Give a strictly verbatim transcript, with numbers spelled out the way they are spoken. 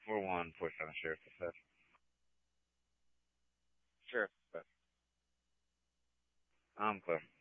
four one four seven, Sheriff. Success. Sheriff, success. I'm clear.